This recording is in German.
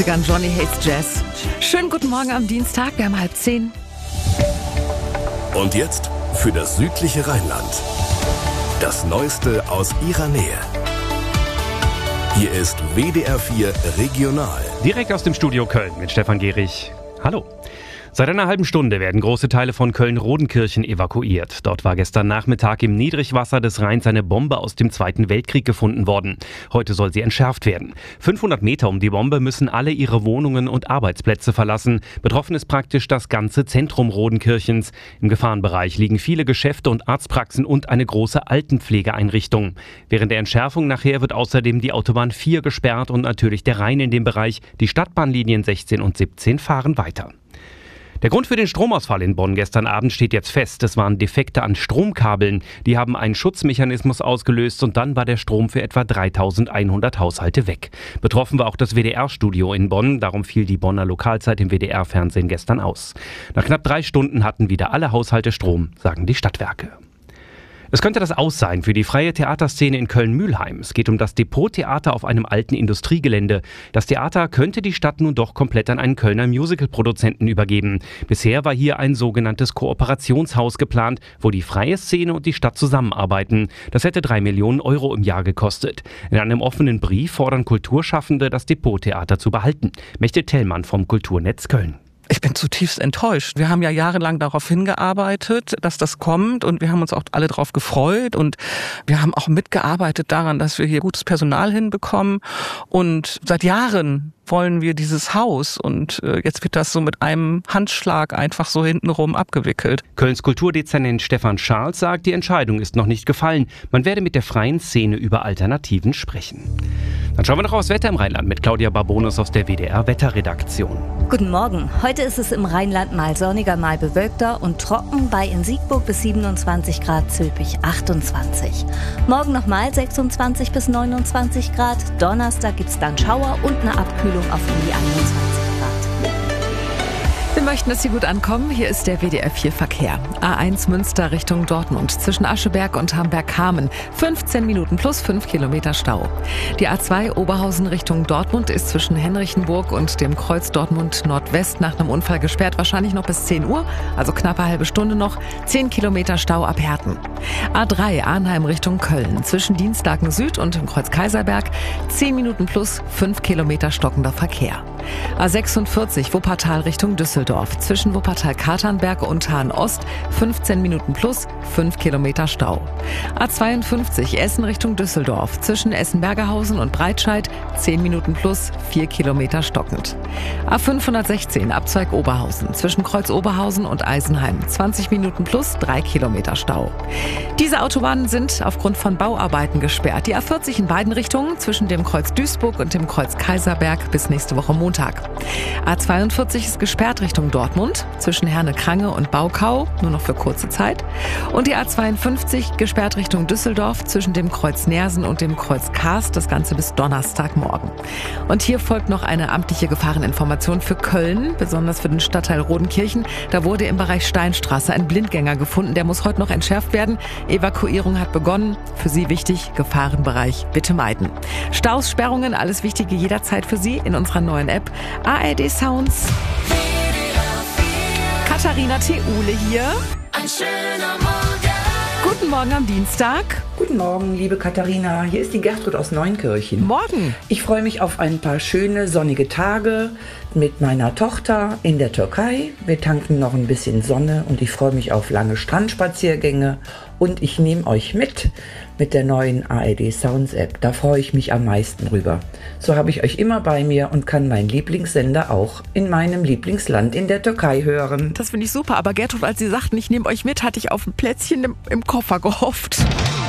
Johnny Hates Jazz. Schönen guten Morgen am Dienstag, wir haben 9:30. Und jetzt für das südliche Rheinland. Das Neueste aus ihrer Nähe. Hier ist WDR 4 Regional. Direkt aus dem Studio Köln mit Stefan Gehrig. Hallo. Seit einer halben Stunde werden große Teile von Köln-Rodenkirchen evakuiert. Dort war gestern Nachmittag im Niedrigwasser des Rheins eine Bombe aus dem Zweiten Weltkrieg gefunden worden. Heute soll sie entschärft werden. 500 Meter um die Bombe müssen alle ihre Wohnungen und Arbeitsplätze verlassen. Betroffen ist praktisch das ganze Zentrum Rodenkirchens. Im Gefahrenbereich liegen viele Geschäfte und Arztpraxen und eine große Altenpflegeeinrichtung. Während der Entschärfung nachher wird außerdem die Autobahn 4 gesperrt und natürlich der Rhein in dem Bereich. Die Stadtbahnlinien 16 und 17 fahren weiter. Der Grund für den Stromausfall in Bonn gestern Abend steht jetzt fest. Es waren Defekte an Stromkabeln. Die haben einen Schutzmechanismus ausgelöst und dann war der Strom für etwa 3100 Haushalte weg. Betroffen war auch das WDR-Studio in Bonn. Darum fiel die Bonner Lokalzeit im WDR-Fernsehen gestern aus. Nach knapp 3 Stunden hatten wieder alle Haushalte Strom, sagen die Stadtwerke. Es könnte das Aus sein für die freie Theaterszene in Köln-Mülheim. Es geht um das Depot-Theater auf einem alten Industriegelände. Das Theater könnte die Stadt nun doch komplett an einen Kölner Musical-Produzenten übergeben. Bisher war hier ein sogenanntes Kooperationshaus geplant, wo die freie Szene und die Stadt zusammenarbeiten. Das hätte 3 Millionen Euro im Jahr gekostet. In einem offenen Brief fordern Kulturschaffende, das Depot-Theater zu behalten. Mechtel Tellmann vom Kulturnetz Köln. Ich bin zutiefst enttäuscht. Wir haben ja jahrelang darauf hingearbeitet, dass das kommt, und wir haben uns auch alle darauf gefreut, und wir haben auch mitgearbeitet daran, dass wir hier gutes Personal hinbekommen, und seit Jahren wollen wir dieses Haus, und jetzt wird das so mit einem Handschlag einfach so hintenrum abgewickelt. Kölns Kulturdezernent Stefan Scharls sagt, die Entscheidung ist noch nicht gefallen. Man werde mit der freien Szene über Alternativen sprechen. Dann schauen wir noch aufs Wetter im Rheinland mit Claudia Barbonus aus der WDR-Wetterredaktion. Guten Morgen. Heute ist es im Rheinland mal sonniger, mal bewölkter und trocken, bei in Siegburg bis 27 Grad, Zülpich 28. Morgen nochmal 26 bis 29 Grad. Donnerstag gibt's dann Schauer und eine Abkühlung auf um die 21 Grad. Wir möchten, dass Sie gut ankommen. Hier ist der WDR 4 Verkehr. A1 Münster Richtung Dortmund zwischen Ascheberg und Hamberg-Hamen. 15 Minuten plus 5 Kilometer Stau. Die A2 Oberhausen Richtung Dortmund ist zwischen Henrichenburg und dem Kreuz Dortmund Nordwest nach einem Unfall gesperrt. Wahrscheinlich noch bis 10 Uhr, also knappe halbe Stunde noch. 10 Kilometer Stau ab Herten. A3 Arnheim Richtung Köln zwischen Dienstlaken Süd und dem Kreuz Kaiserberg. 10 Minuten plus 5 Kilometer stockender Verkehr. A46 Wuppertal Richtung Düsseldorf zwischen Wuppertal-Katernberg und Hahn-Ost 15 Minuten plus 5 Kilometer Stau. A52 Essen Richtung Düsseldorf zwischen Essen-Bergerhausen und Breitscheid 10 Minuten plus 4 Kilometer stockend. A516 Abzweig Oberhausen zwischen Kreuz Oberhausen und Eisenheim 20 Minuten plus 3 Kilometer Stau. Diese Autobahnen sind aufgrund von Bauarbeiten gesperrt. Die A40 in beiden Richtungen zwischen dem Kreuz Duisburg und dem Kreuz Kaiserberg bis nächste Woche Montag. A42 ist gesperrt Richtung Dortmund zwischen Herne-Krange und Baukau, nur noch für kurze Zeit. Und die A52 gesperrt Richtung Düsseldorf zwischen dem Kreuz Neersen und dem Kreuz Karst, das Ganze bis Donnerstagmorgen. Und hier folgt noch eine amtliche Gefahreninformation für Köln, besonders für den Stadtteil Rodenkirchen. Da wurde im Bereich Steinstraße ein Blindgänger gefunden, der muss heute noch entschärft werden. Evakuierung hat begonnen. Für Sie wichtig, Gefahrenbereich bitte meiden. Staus, Sperrungen, alles Wichtige jederzeit für Sie in unserer neuen App ARD Sounds. Katharina Theule hier. Ein schöner Morgen. Guten Morgen am Dienstag. Guten Morgen, liebe Katharina. Hier ist die Gertrud aus Neunkirchen. Morgen. Ich freue mich auf ein paar schöne sonnige Tage mit meiner Tochter in der Türkei. Wir tanken noch ein bisschen Sonne und ich freue mich auf lange Strandspaziergänge. Und ich nehme euch mit der neuen ARD Sounds App. Da freue ich mich am meisten drüber. So habe ich euch immer bei mir und kann meinen Lieblingssender auch in meinem Lieblingsland in der Türkei hören. Das finde ich super. Aber Gertrud, als Sie sagten, ich nehme euch mit, hatte ich auf ein Plätzchen im Koffer gehofft.